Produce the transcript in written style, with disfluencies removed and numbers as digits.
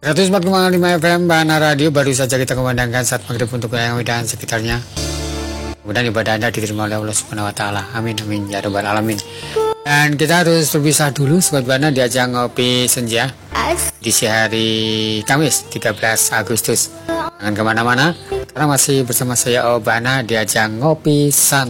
104,5 FM Bana Radio baru saja kita kumandangkan saat maghrib untuk wilayah Medan sekitarnya. Kemudian ibadah Anda diterima oleh Allah Subhanahu wa taala. Amin amin ya rabbal alamin. Dan kita harus berpisah dulu sobat Bana di ajang ngopi senja di hari Kamis 13 Agustus. Jangan kemana-mana karena masih bersama saya Obana di ajang ngopi santai.